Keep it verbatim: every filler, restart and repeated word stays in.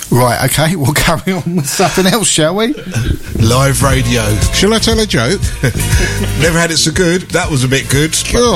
Right, okay, we'll carry on with something else, shall we? Live radio. Shall I tell a joke? Never had it so good. That was a bit good. God.